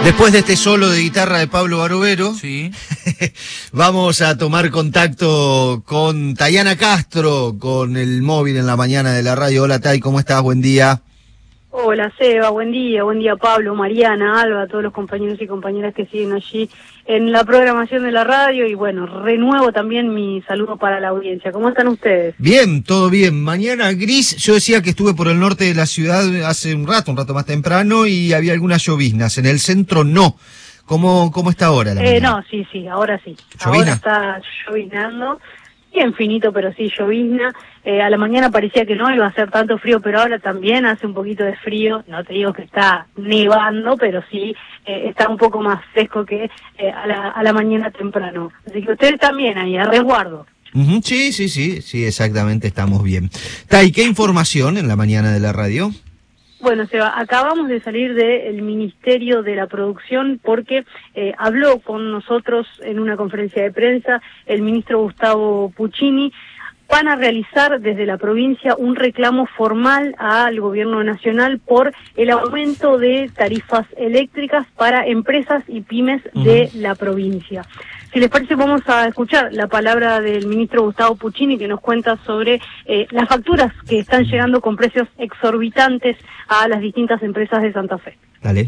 Después de este solo de guitarra de Pablo Barovero, sí, vamos a tomar contacto con Tayana Castro, con el móvil en la mañana de la radio. Hola Tay, ¿cómo estás? Buen día. Hola Seba, buen día Pablo, Mariana, Alba, todos los compañeros y compañeras que siguen allí en la programación de la radio y bueno, renuevo también mi saludo para la audiencia. ¿Cómo están ustedes? Bien, todo bien. Mañana gris, yo decía que estuve por el norte de la ciudad hace un rato más temprano y había algunas lloviznas, en el centro no. ¿Cómo está ahora la mañana? No, sí, ahora sí. ¿Llovizna? Ahora está lloviznando. Bien finito, pero sí llovizna. A la mañana parecía que no iba a hacer tanto frío, pero ahora también hace un poquito de frío. No te digo que está nevando, pero sí está un poco más fresco que a la mañana temprano. Así que ustedes también ahí, a resguardo. Sí, exactamente, estamos bien. Tay, ¿qué información en la mañana de la radio? Bueno, Seba, acabamos de salir del Ministerio de la Producción porque habló con nosotros en una conferencia de prensa el ministro Gustavo Puccini. Van a realizar desde la provincia un reclamo formal al gobierno nacional por el aumento de tarifas eléctricas para empresas y pymes de la provincia. Si les parece, vamos a escuchar la palabra del ministro Gustavo Puccini, que nos cuenta sobre las facturas que están llegando con precios exorbitantes a las distintas empresas de Santa Fe. Dale.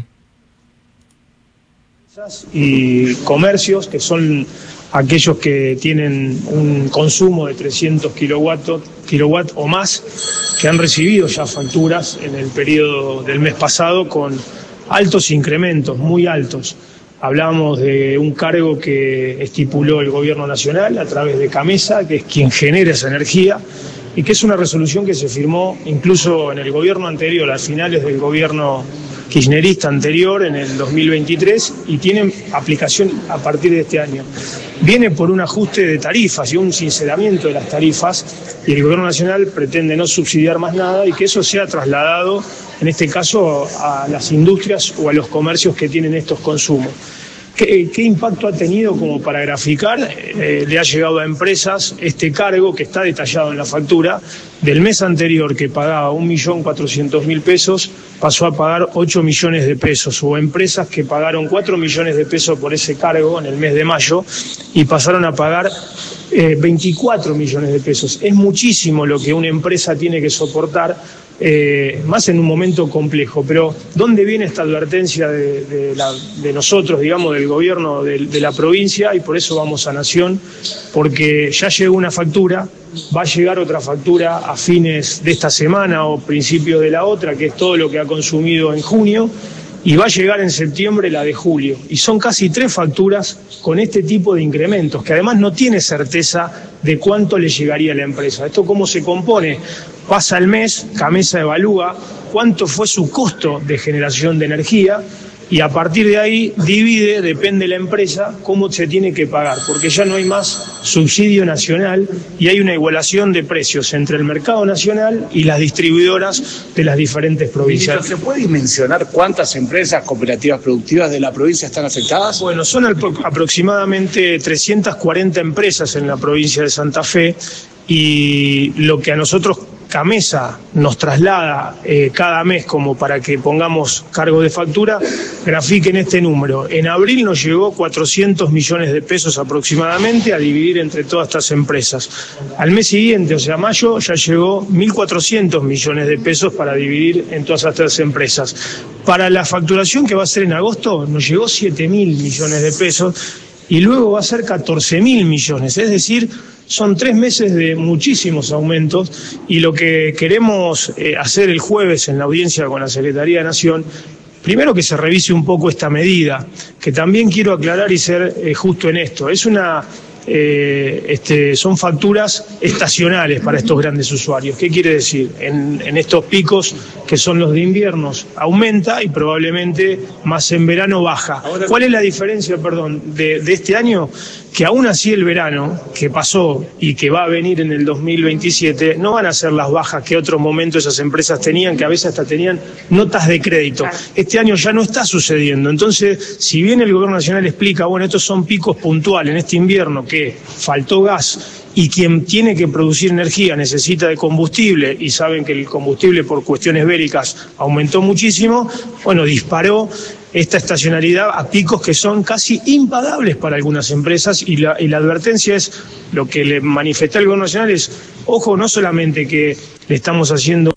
Y comercios, que son aquellos que tienen un consumo de 300 kilowatt o más, que han recibido ya facturas en el periodo del mes pasado con altos incrementos, muy altos. Hablamos de un cargo que estipuló el gobierno nacional a través de CAMESA, que es quien genera esa energía, y que es una resolución que se firmó incluso en el gobierno anterior, a finales del gobierno kirchnerista anterior, en el 2023, y tiene aplicación a partir de este año. Viene por un ajuste de tarifas y un sinceramiento de las tarifas, y el gobierno nacional pretende no subsidiar más nada y que eso sea trasladado, en este caso, a las industrias o a los comercios que tienen estos consumos. ¿Qué impacto ha tenido como para graficar? Le ha llegado a empresas este cargo que está detallado en la factura del mes anterior, que pagaba 1.400.000 pesos, pasó a pagar 8 millones de pesos, o empresas que pagaron 4 millones de pesos por ese cargo en el mes de mayo y pasaron a pagar 24 millones de pesos. Es muchísimo lo que una empresa tiene que soportar, más en un momento complejo. Pero ¿dónde viene esta advertencia de nosotros, digamos, del gobierno de la provincia? Y por eso vamos a Nación, porque ya llegó una factura, va a llegar otra factura a fines de esta semana o principios de la otra, que es todo lo que ha consumido en junio, y va a llegar en septiembre la de julio. Y son casi 3 facturas con este tipo de incrementos, que además no tiene certeza de cuánto le llegaría a la empresa. ¿Esto cómo se compone? Pasa el mes, CAMESA evalúa cuánto fue su costo de generación de energía y a partir de ahí divide, depende de la empresa, cómo se tiene que pagar, porque ya no hay más subsidio nacional y hay una igualación de precios entre el mercado nacional y las distribuidoras de las diferentes provincias. ¿Se puede dimensionar cuántas empresas cooperativas productivas de la provincia están afectadas? Bueno, son aproximadamente 340 empresas en la provincia de Santa Fe, y lo que a nosotros CAMESA nos traslada cada mes como para que pongamos cargo de factura, grafiquen este número. En abril nos llegó 400 millones de pesos aproximadamente a dividir entre todas estas empresas. Al mes siguiente, o sea, mayo, ya llegó 1.400 millones de pesos para dividir en todas estas empresas. Para la facturación que va a ser en agosto, nos llegó 7.000 millones de pesos y luego va a ser 14.000 millones, es decir, son 3 meses de muchísimos aumentos, y lo que queremos hacer el jueves en la audiencia con la Secretaría de Nación, primero que se revise un poco esta medida, que también quiero aclarar y ser justo en esto. Es son facturas estacionales para estos grandes usuarios. ¿Qué quiere decir? En estos picos, que son los de inviernos, aumenta y probablemente más en verano baja. ¿Cuál es la diferencia, de este año? Que aún así el verano que pasó y que va a venir en el 2027 no van a ser las bajas que otros momentos esas empresas tenían, que a veces hasta tenían notas de crédito. Este año ya no está sucediendo. Entonces, si bien el gobierno nacional explica, bueno, estos son picos puntuales en este invierno, que faltó gas y quien tiene que producir energía necesita de combustible, y saben que el combustible por cuestiones bélicas aumentó muchísimo, bueno, disparó esta estacionalidad a picos que son casi impagables para algunas empresas, y la advertencia es, lo que le manifestó el gobierno nacional es, ojo, no solamente que le estamos haciendo...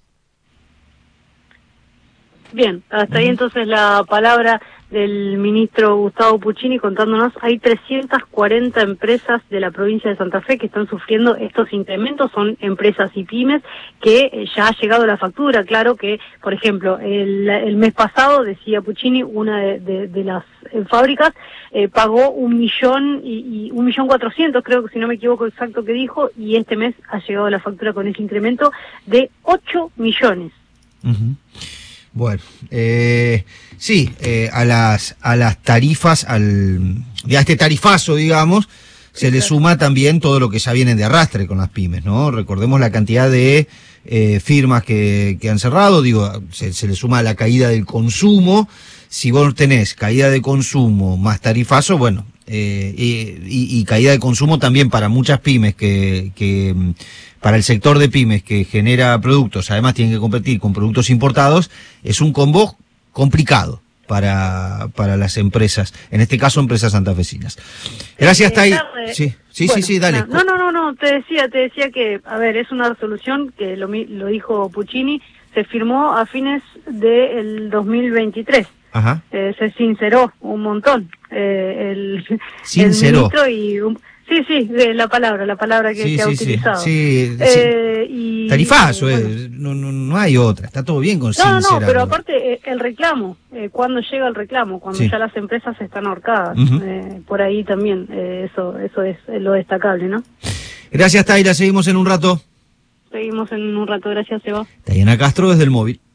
Bien, hasta ahí entonces la palabra del ministro Gustavo Puccini contándonos, hay 340 empresas de la provincia de Santa Fe que están sufriendo estos incrementos, son empresas y pymes que ya ha llegado la factura. Claro que, por ejemplo, el mes pasado, decía Puccini, una de las fábricas pagó 1.400.000, creo que si no me equivoco exacto que dijo, y este mes ha llegado la factura con ese incremento de 8 millones. Uh-huh. Bueno, sí, a las tarifas, a este tarifazo, digamos, se le suma también todo lo que ya viene de arrastre con las pymes, ¿no? Recordemos la cantidad de firmas que han cerrado, digo, se le suma la caída del consumo. Si vos tenés caída de consumo más tarifazo, bueno, y caída de consumo también para muchas pymes que para el sector de pymes que genera productos, además tienen que competir con productos importados, es un combo complicado para las empresas, en este caso empresas santafesinas. Gracias, Tai. Sí, dale. No, te decía que, a ver, es una resolución que lo dijo Puccini, se firmó a fines del 2023. Ajá. Se sinceró un montón el ministro y la palabra que ha utilizado. Y tarifazo, no hay otra, está todo bien con sincerar. No, pero aparte el reclamo, cuando llega el reclamo, cuando ya las empresas están ahorcadas, por ahí también, eso es lo destacable, ¿no? Gracias, Taira, seguimos en un rato. Gracias, Seba. Diana Castro desde el móvil.